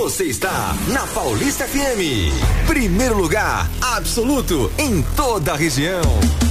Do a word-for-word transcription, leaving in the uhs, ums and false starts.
Você está na Paulista F M. Primeiro lugar absoluto em toda a região.